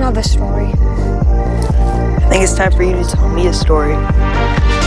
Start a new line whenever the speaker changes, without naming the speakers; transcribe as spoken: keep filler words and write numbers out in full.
another story.
I think it's time for you to tell me a story.